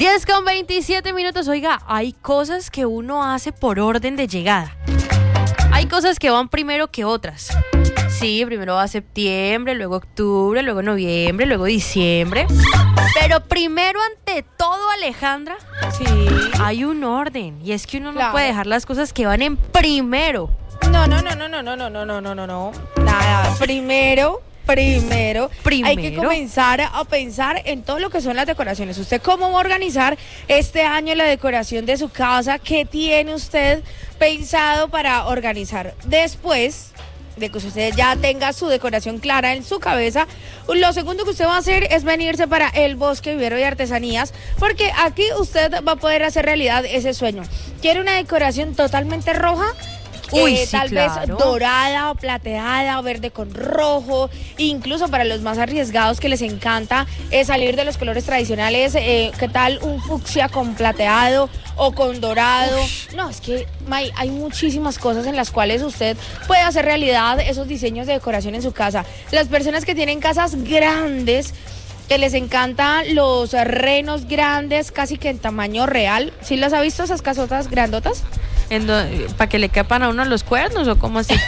10:27. Oiga, hay cosas que uno hace por orden de llegada. Hay cosas que van primero que otras. Sí, primero va septiembre, luego octubre, luego noviembre, luego diciembre. Pero primero, ante todo, Alejandra, Sí. hay un orden. Y es que uno no puede dejar las cosas que van en primero. No. Nada, primero hay que comenzar a pensar en todo lo que son las decoraciones. ¿Usted cómo va a organizar este año la decoración de su casa? ¿Qué tiene usted pensado para organizar? Después de que usted ya tenga su decoración clara en su cabeza, lo segundo que usted va a hacer es venirse para el Bosque Vivero y Artesanías, porque aquí usted va a poder hacer realidad ese sueño. ¿Quiere una decoración totalmente roja? Sí, tal claro. vez dorada o plateada o verde con rojo, incluso para los más arriesgados que les encanta salir de los colores tradicionales, ¿qué tal un fucsia con plateado o con dorado? No, es que hay muchísimas cosas en las cuales usted puede hacer realidad esos diseños de decoración en su casa. Las personas que tienen casas grandes, que les encantan los renos grandes, casi que en tamaño real, ¿sí las ha visto esas casotas grandotas? ¿Para que le quepan a uno los cuernos o cómo así?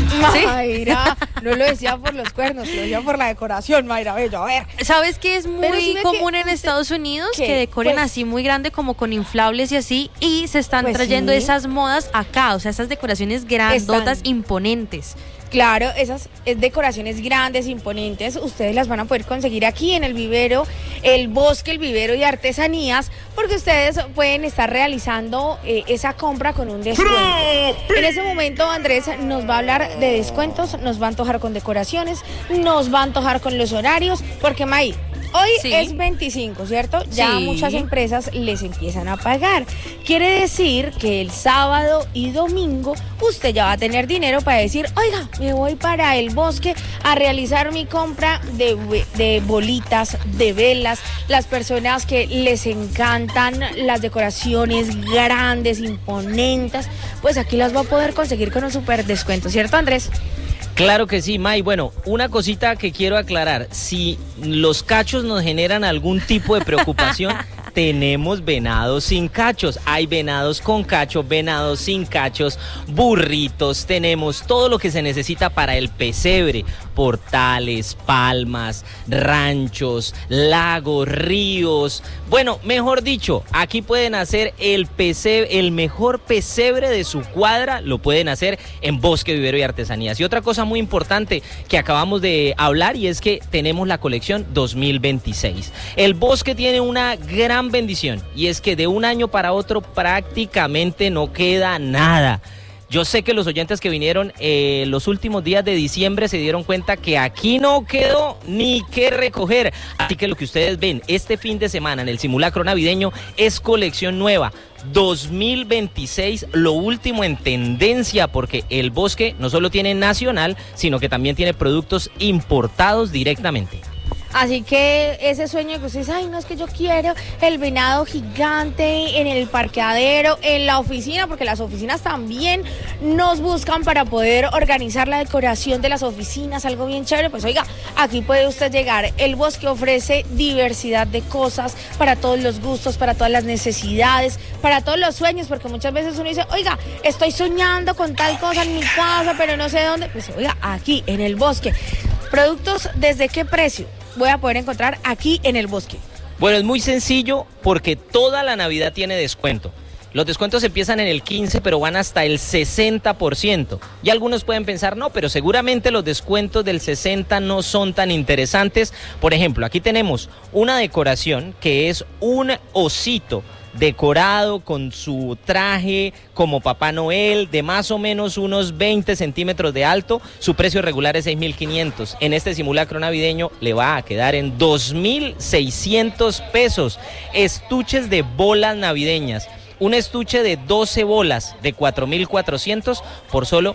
Mayra, no lo decía por los cuernos, lo decía por la decoración, Mayra, bello, a ver. ¿Sabes qué es muy común en Estados Unidos? ¿Qué? Que decoren Pues, así muy grande, como con inflables y así, y se están Pues trayendo sí. esas modas acá, o sea, esas decoraciones grandotas, imponentes. Claro, esas decoraciones grandes, imponentes, ustedes las van a poder conseguir aquí en el vivero, el Bosque, el Vivero y Artesanías, porque ustedes pueden estar realizando esa compra con un descuento. En ese momento Andrés nos va a hablar de descuentos, nos va a antojar con decoraciones, nos va a antojar con los horarios, porque May, hoy Sí. es 25, ¿cierto? Ya Sí. muchas empresas les empiezan a pagar. Quiere decir que el sábado y domingo usted ya va a tener dinero para decir, oiga, me voy para el Bosque a realizar mi compra de bolitas, de velas. Las personas que les encantan las decoraciones grandes, imponentes, pues aquí las va a poder conseguir con un súper descuento, ¿cierto, Andrés? Claro que sí, May. Bueno, una cosita que quiero aclarar. Si los cachos nos generan algún tipo de preocupación, tenemos venados sin cachos. Hay venados con cachos, venados sin cachos, burritos. Tenemos todo lo que se necesita para el pesebre. Portales, palmas, ranchos, lagos, ríos. Bueno, mejor dicho, aquí pueden hacer el mejor pesebre de su cuadra, lo pueden hacer en Bosque, Vivero y Artesanías. Y otra cosa muy importante que acabamos de hablar, y es que tenemos la colección 2026. El Bosque tiene una gran bendición, y es que de un año para otro prácticamente no queda nada. Yo sé que los oyentes que vinieron los últimos días de diciembre se dieron cuenta que aquí no quedó ni qué recoger. Así que lo que ustedes ven este fin de semana en el simulacro navideño es colección nueva. 2026, lo último en tendencia, porque el Bosque no solo tiene nacional, sino que también tiene productos importados directamente. Así que ese sueño que usted dice, ay, no, es que yo quiero el venado gigante en el parqueadero, en la oficina, porque las oficinas también nos buscan para poder organizar la decoración de las oficinas, algo bien chévere. Pues oiga, aquí puede usted llegar. El Bosque ofrece diversidad de cosas para todos los gustos, para todas las necesidades, para todos los sueños, porque muchas veces uno dice, oiga, estoy soñando con tal cosa en mi casa, pero no sé dónde. Pues oiga, aquí en el Bosque. ¿Productos desde qué precio voy a poder encontrar aquí en el Bosque? Bueno, es muy sencillo porque toda la Navidad tiene descuento. Los descuentos empiezan en el 15, pero van hasta el 60%. Y algunos pueden pensar, no, pero seguramente los descuentos del 60 no son tan interesantes. Por ejemplo, aquí tenemos una decoración que es un osito decorado con su traje como Papá Noel, de más o menos unos 20 centímetros de alto. Su precio regular es 6.500. En este simulacro navideño le va a quedar en 2.600 pesos. Estuches de bolas navideñas. Un estuche de 12 bolas de 4.400 por solo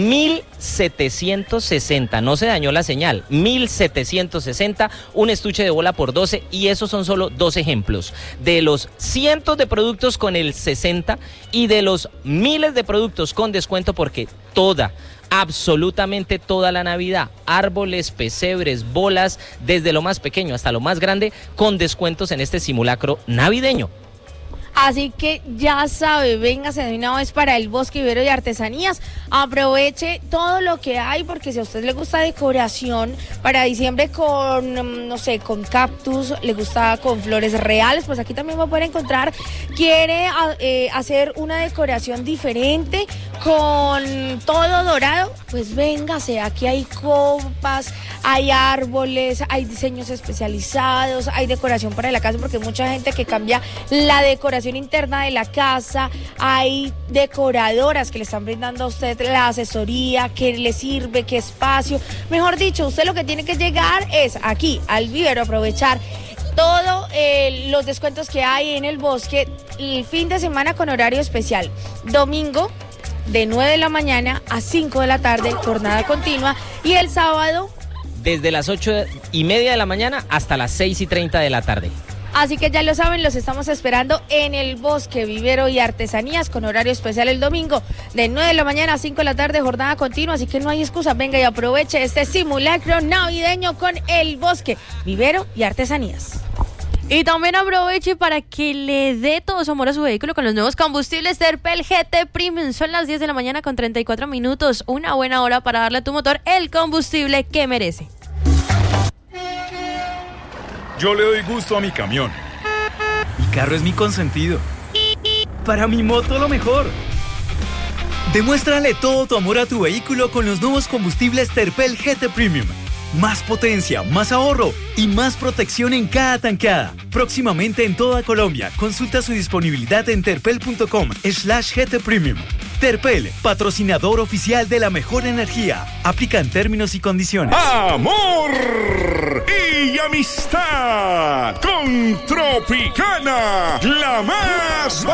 1.760. No se dañó la señal. 1.760, un estuche de bola por 12, y esos son solo 2 ejemplos de los cientos de productos con el 60 y de los miles de productos con descuento, porque toda, absolutamente toda la Navidad. Árboles, pesebres, bolas, desde lo más pequeño hasta lo más grande, con descuentos en este simulacro navideño. Así que ya sabe, véngase de una vez para el Bosque Vivero y Artesanías. Aproveche todo lo que hay, porque si a usted le gusta decoración para diciembre con, no sé, con cactus, le gusta con flores reales, pues aquí también va a poder encontrar. Quiere hacer una decoración diferente con todo dorado, pues véngase, aquí hay copas, hay árboles, hay diseños especializados, hay decoración para la casa, porque hay mucha gente que cambia la decoración interna de la casa, hay decoradoras que le están brindando a usted la asesoría, qué le sirve, qué espacio. Mejor dicho, usted lo que tiene que llegar es aquí al vivero, aprovechar todos los descuentos que hay en el bosque el fin de semana con horario especial. Domingo de 9 de la mañana a 5 de la tarde, jornada continua, y el sábado desde las 8:30 de la mañana hasta las 6:30 de la tarde. Así que ya lo saben, los estamos esperando en el Bosque Vivero y Artesanías con horario especial el domingo de 9 de la mañana a 5 de la tarde, jornada continua, así que no hay excusa, venga y aproveche este simulacro navideño con el Bosque Vivero y Artesanías. Y también aproveche para que le dé todo su amor a su vehículo con los nuevos combustibles Terpel GT Premium. Son las 10 de la mañana con 34 minutos, una buena hora para darle a tu motor el combustible que merece. Yo le doy gusto a mi camión. Mi carro es mi consentido. Para mi moto lo mejor. Demuéstrale todo tu amor a tu vehículo con los nuevos combustibles Terpel GT Premium. Más potencia, más ahorro y más protección en cada tanqueada. Próximamente en toda Colombia. Consulta su disponibilidad en terpel.com/GT Premium. Terpel, patrocinador oficial de la mejor energía. Aplican términos y condiciones. Amor y amistad con Tropicana, la más